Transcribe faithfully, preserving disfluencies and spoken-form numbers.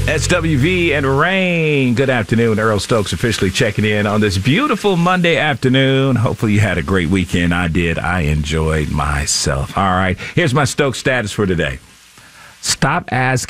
S W V and Rain. Good afternoon. Earl Stokes officially checking in on this beautiful Monday afternoon. Hopefully you had a great weekend. I did. I enjoyed myself. All right. Here's my Stokes status for today. Stop asking.